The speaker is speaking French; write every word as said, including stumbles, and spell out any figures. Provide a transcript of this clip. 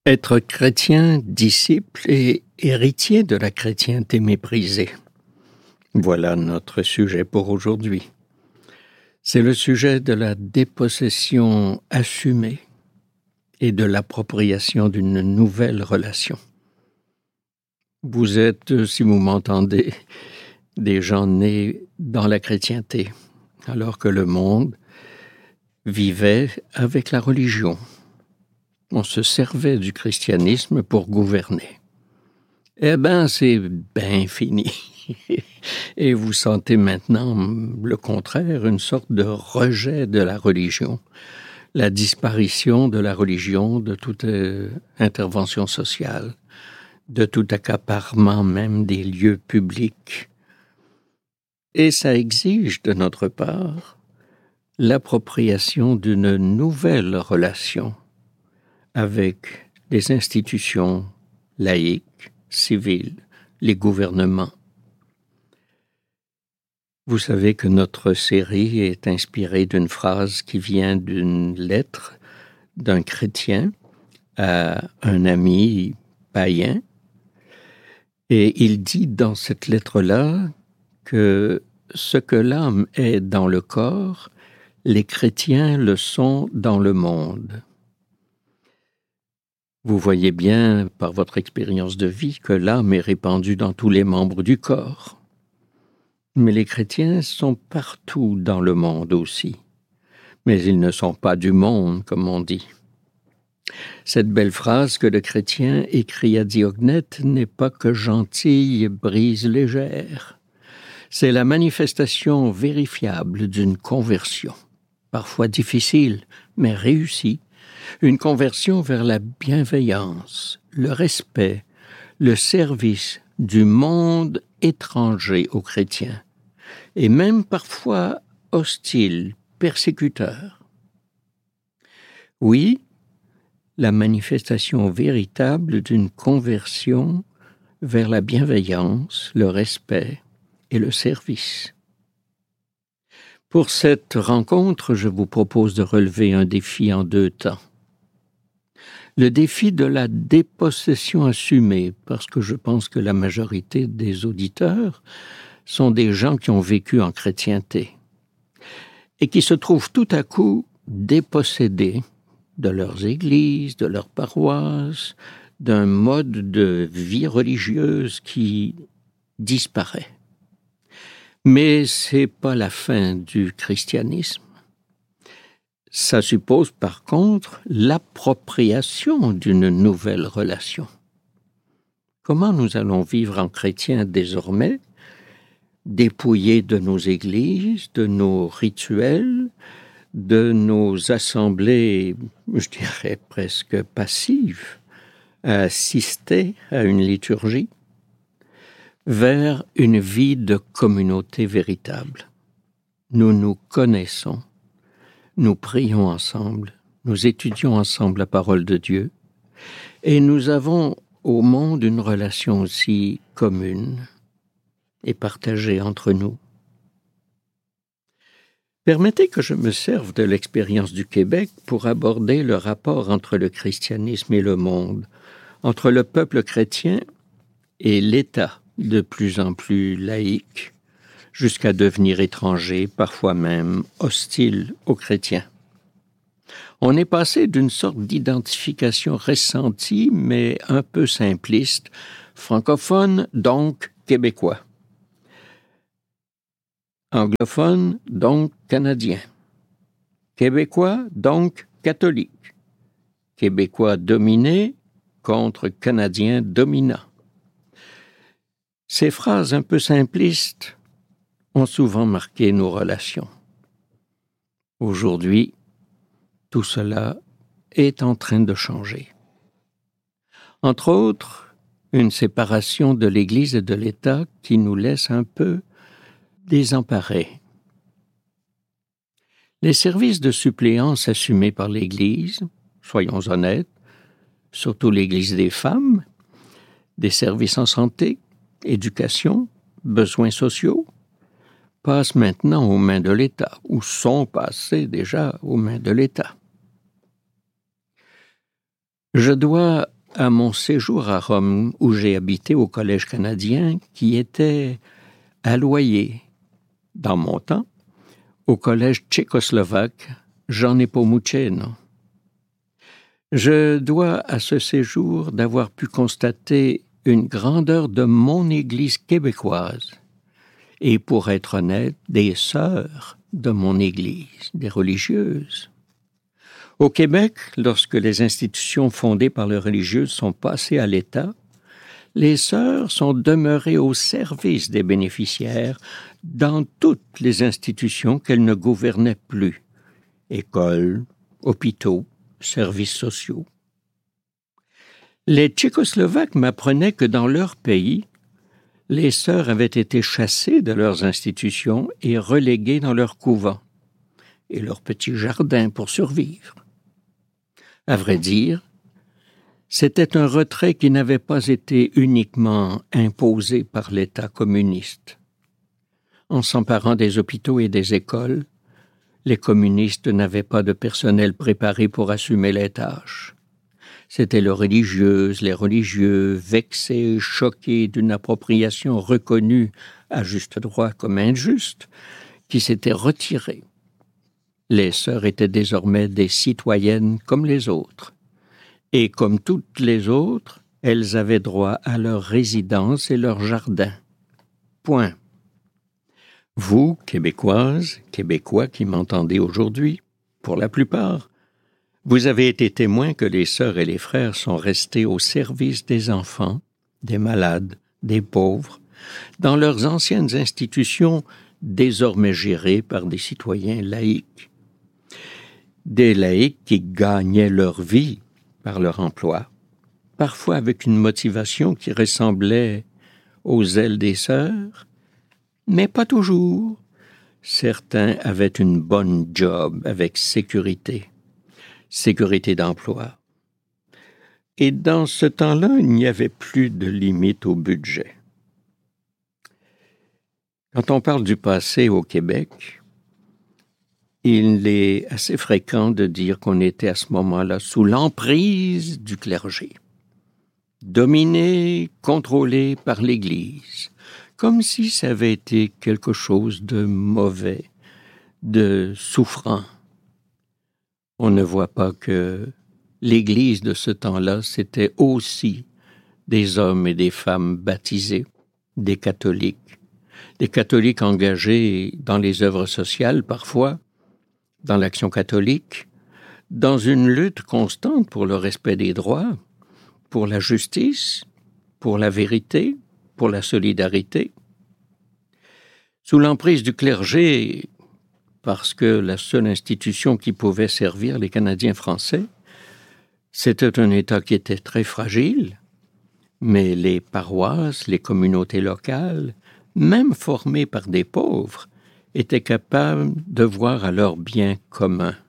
Être chrétien, disciple et héritier de la chrétienté méprisée. Voilà notre sujet pour aujourd'hui. C'est le sujet de la dépossession assumée et de l'appropriation d'une nouvelle relation. Vous êtes, si vous m'entendez, des gens nés dans la chrétienté, alors que le monde vivait avec la religion. On se servait du christianisme pour gouverner. Eh bien, c'est bien fini. Et vous sentez maintenant le contraire, une sorte de rejet de la religion, la disparition de la religion, de toute euh, intervention sociale, de tout accaparement même des lieux publics. Et ça exige de notre part l'appropriation d'une nouvelle relation avec les institutions laïques, civiles, les gouvernements. Vous savez que notre série est inspirée d'une phrase qui vient d'une lettre d'un chrétien à un ami païen. Et il dit dans cette lettre-là que ce que l'âme est dans le corps, les chrétiens le sont dans le monde. Vous voyez bien, par votre expérience de vie, que l'âme est répandue dans tous les membres du corps. Mais les chrétiens sont partout dans le monde aussi. Mais ils ne sont pas du monde, comme on dit. Cette belle phrase que le chrétien écrit à Diognète n'est pas que gentille brise légère. C'est la manifestation vérifiable d'une conversion, parfois difficile, mais réussie. Une conversion vers la bienveillance, le respect, le service du monde étranger aux chrétiens, et même parfois hostile, persécuteur. Oui, la manifestation véritable d'une conversion vers la bienveillance, le respect et le service. Pour cette rencontre, je vous propose de relever un défi en deux temps. Le défi de la dépossession assumée, parce que je pense que la majorité des auditeurs sont des gens qui ont vécu en chrétienté et qui se trouvent tout à coup dépossédés de leurs églises, de leurs paroisses, d'un mode de vie religieuse qui disparaît. Mais c'est pas la fin du christianisme. Ça suppose par contre l'appropriation d'une nouvelle relation. Comment nous allons vivre en chrétien désormais, dépouillés de nos églises, de nos rituels, de nos assemblées, je dirais presque passives, à assister à une liturgie, vers une vie de communauté véritable. Nous nous connaissons. Nous prions ensemble, nous étudions ensemble la parole de Dieu, et nous avons au monde une relation aussi commune et partagée entre nous. Permettez que je me serve de l'expérience du Québec pour aborder le rapport entre le christianisme et le monde, entre le peuple chrétien et l'État de plus en plus laïque, jusqu'à devenir étranger, parfois même hostile aux chrétiens. On est passé d'une sorte d'identification ressentie, mais un peu simpliste, francophone, donc québécois. Anglophone, donc canadien. Québécois, donc catholique. Québécois dominé contre Canadien dominant. Ces phrases un peu simplistes ont souvent marqué nos relations. Aujourd'hui, tout cela est en train de changer. Entre autres, une séparation de l'Église et de l'État qui nous laisse un peu désemparés. Les services de suppléance assumés par l'Église, soyons honnêtes, surtout l'Église des femmes, des services en santé, éducation, besoins sociaux, passent maintenant aux mains de l'État, ou sont passés déjà aux mains de l'État. Je dois à mon séjour à Rome, où j'ai habité au Collège canadien, qui était à loyer, dans mon temps, au Collège tchécoslovaque Jean Nepomuceno. Je dois à ce séjour d'avoir pu constater une grandeur de mon Église québécoise, et pour être honnête, des sœurs de mon Église, des religieuses. Au Québec, lorsque les institutions fondées par les religieuses sont passées à l'État, les sœurs sont demeurées au service des bénéficiaires dans toutes les institutions qu'elles ne gouvernaient plus, écoles, hôpitaux, services sociaux. Les Tchécoslovaques m'apprenaient que dans leur pays, les sœurs avaient été chassées de leurs institutions et reléguées dans leurs couvents et leurs petits jardins pour survivre. À vrai dire, c'était un retrait qui n'avait pas été uniquement imposé par l'État communiste. En s'emparant des hôpitaux et des écoles, les communistes n'avaient pas de personnel préparé pour assumer les tâches. C'étaient les religieuses, les religieux, vexés, choqués d'une appropriation reconnue à juste droit comme injuste, qui s'étaient retirés. Les sœurs étaient désormais des citoyennes comme les autres. Et comme toutes les autres, elles avaient droit à leur résidence et leur jardin. Point. Vous, Québécoises, Québécois qui m'entendez aujourd'hui, pour la plupart, vous avez été témoins que les sœurs et les frères sont restés au service des enfants, des malades, des pauvres, dans leurs anciennes institutions désormais gérées par des citoyens laïcs. Des laïcs qui gagnaient leur vie par leur emploi, parfois avec une motivation qui ressemblait aux ailes des sœurs, mais pas toujours. Certains avaient une bonne job avec sécurité, sécurité d'emploi. Et dans ce temps-là, il n'y avait plus de limite au budget. Quand on parle du passé au Québec, il est assez fréquent de dire qu'on était à ce moment-là sous l'emprise du clergé, dominé, contrôlé par l'Église, comme si ça avait été quelque chose de mauvais, de souffrant. On ne voit pas que l'Église de ce temps-là, c'était aussi des hommes et des femmes baptisés, des catholiques, des catholiques engagés dans les œuvres sociales parfois, dans l'action catholique, dans une lutte constante pour le respect des droits, pour la justice, pour la vérité, pour la solidarité. Sous l'emprise du clergé, parce que la seule institution qui pouvait servir les Canadiens français, c'était un État qui était très fragile, mais les paroisses, les communautés locales, même formées par des pauvres, étaient capables de voir à leur bien commun.